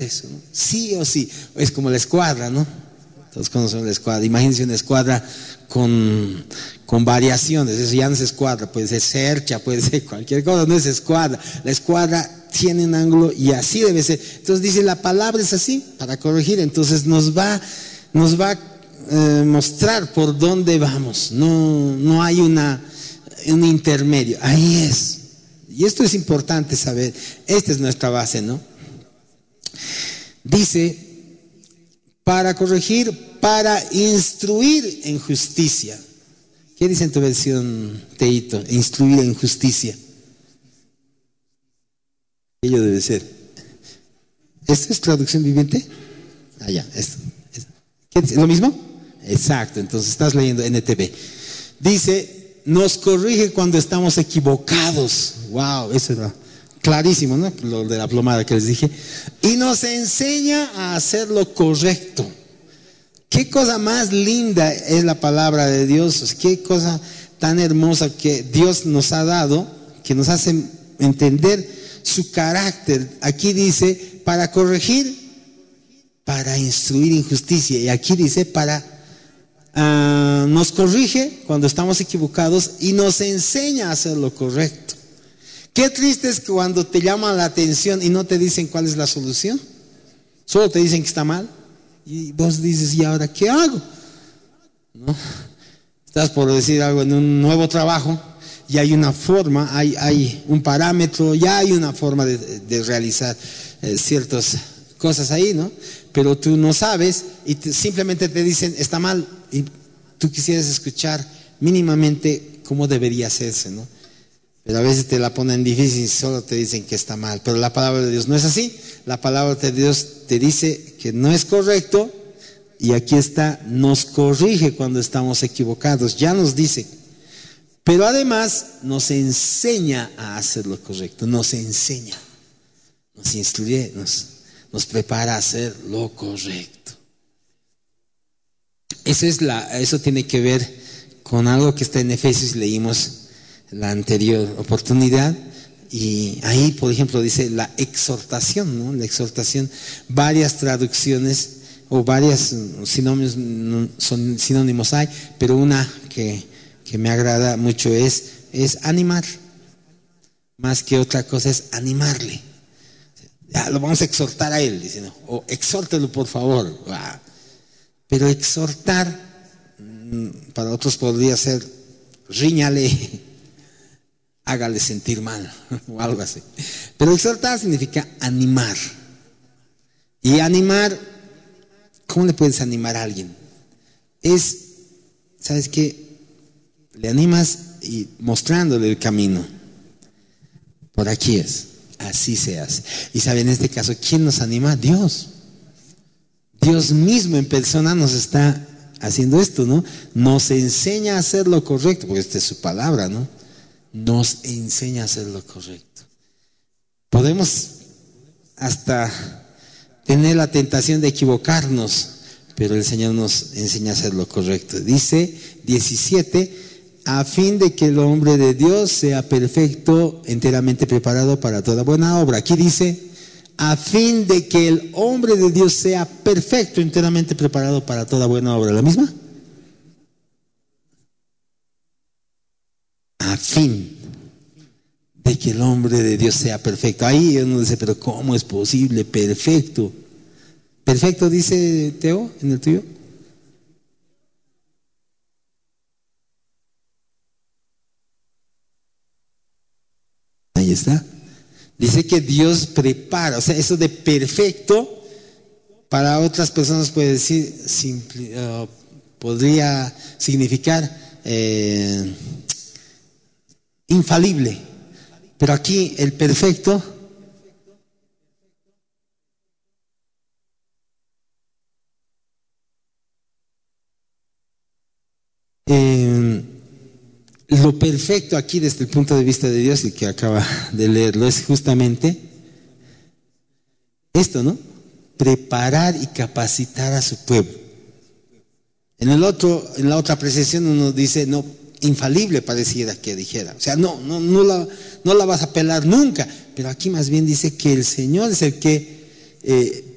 eso, ¿no? Sí o sí. Es como la escuadra, ¿no? Todos conocemos la escuadra. Imagínense una escuadra con variaciones. Eso ya no es escuadra, puede ser cercha, puede ser cualquier cosa, no es escuadra. La escuadra tiene un ángulo y así debe ser. Entonces dice, la palabra es así para corregir. Entonces nos va a mostrar por dónde vamos. No hay un intermedio. Ahí es. Y esto es importante saber. Esta es nuestra base, ¿no? Dice, para corregir, para instruir en justicia. ¿Qué dice en tu versión, Teito? Instruir en justicia. Ello debe ser. ¿Esto es traducción viviente? Ah, ya, esto. ¿Qué dice? ¿Lo mismo? Exacto, entonces estás leyendo NTV. Dice, nos corrige cuando estamos equivocados. Wow, eso era clarísimo, ¿no? Lo de la plomada que les dije. Y nos enseña a hacer lo correcto. Qué cosa más linda es la palabra de Dios. Qué cosa tan hermosa que Dios nos ha dado, que nos hace entender su carácter. Aquí dice, para corregir, para instruir en justicia. Y aquí dice, nos corrige cuando estamos equivocados y nos enseña a hacer lo correcto. Qué triste es cuando te llaman la atención y no te dicen cuál es la solución. Solo te dicen que está mal. Y vos dices, ¿y ahora qué hago? ¿No? Estás por decir algo en un nuevo trabajo y hay una forma, hay un parámetro, ya hay una forma de realizar ciertas cosas ahí, ¿no? Pero tú no sabes y simplemente te dicen, está mal, y tú quisieras escuchar mínimamente cómo debería hacerse, ¿no? Pero a veces te la ponen difícil y solo te dicen que está mal. Pero la palabra de Dios no es así. La palabra de Dios te dice que no es correcto y aquí está, nos corrige cuando estamos equivocados. Ya nos dice. Pero además nos enseña a hacer lo correcto. Nos enseña, nos instruye, nos prepara a hacer lo correcto. Eso tiene que ver con algo que está en Efesios, leímos la anterior oportunidad, y ahí, por ejemplo, dice la exhortación, ¿no? La exhortación, varias traducciones o varias sinónimos hay, pero una que me agrada mucho es animar. Más que otra cosa es animarle. Ya, lo vamos a exhortar a él, dice, ¿no? O exhórtelo por favor. Pero exhortar, para otros podría ser ríñale, hágale sentir mal o algo así. Pero exhortar significa animar. Y animar, ¿cómo le puedes animar a alguien? ¿Sabes qué? Le animas y mostrándole el camino. Por aquí es, así se hace. Y saben, en este caso, ¿quién nos anima? Dios. Dios mismo en persona nos está haciendo esto, ¿no? Nos enseña a hacer lo correcto, porque esta es su palabra, ¿no? Nos enseña a hacer lo correcto. Podemos hasta tener la tentación de equivocarnos, pero el Señor nos enseña a hacer lo correcto. Dice 17, a fin de que el hombre de Dios sea perfecto, enteramente preparado para toda buena obra. Aquí dice, a fin de que el hombre de Dios sea perfecto, enteramente preparado para toda buena obra. ¿La misma? A fin de que el hombre de Dios sea perfecto. Ahí uno dice, pero ¿cómo es posible? Perfecto. ¿Perfecto dice Teo en el tuyo? Ahí está. Dice que Dios prepara, o sea, eso de perfecto, para otras personas puede decir, podría significar infalible. Pero aquí el perfecto lo perfecto aquí desde el punto de vista de Dios, y que acaba de leerlo, es justamente esto, ¿no? Preparar y capacitar a su pueblo. En la otra apreciación uno dice, no, infalible pareciera que dijera, o sea, no la vas a pelar nunca, pero aquí más bien dice que el Señor es el que